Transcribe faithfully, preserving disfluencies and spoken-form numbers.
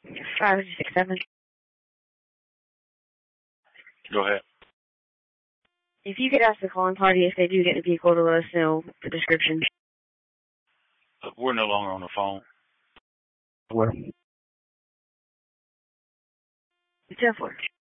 Five six seven. Go ahead. If you could ask the calling party if they do get the vehicle to let us know the description. We're no longer on the phone. Where? Ten four.